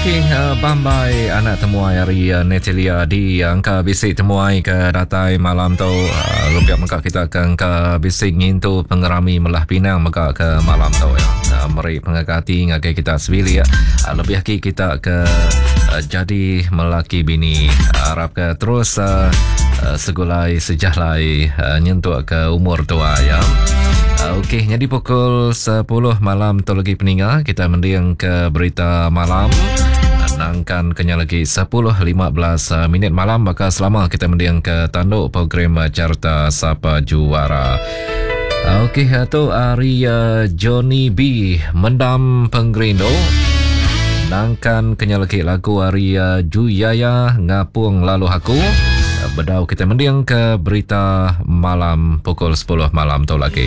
Okey, Bambai anak temuai hari Natalia di angka bisik temuai ke datai malam tu. Rupiah maka kita akan ke bisik ngintu pengerami melah Pinang maka ke malam tu ya. Meri pengagati ngagai kita sebili ya. Lebih lagi kita ke jadi melaki bini. Harap ke terus segulai sejahlai nyentuh ke umur tua ya. Okey, jadi pukul 10 malam tu lagi peninga kita mendiang ke berita malam. Nangkan kenya lagi 10.15 minit malam maka selama kita mendiang ke tanduk program Carta Sapa Juara. Okey, itu hari Johnny B mendam penggerindo. Nangkan kenya lagi lagu hari Juyaya ngapung lalu aku. Bedau kita mendiang ke berita malam pukul 10 malam tu lagi.